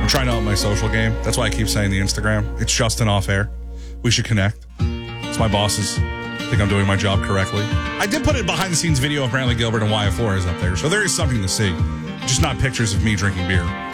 trying to up my social game. That's why I keep saying the Instagram. It's Justin off air. We should connect. It's my bosses. Think I'm doing my job correctly. I did put a behind-the-scenes video of Brantley Gilbert and Wyatt Flores up there, so there is something to see. Just not pictures of me drinking beer.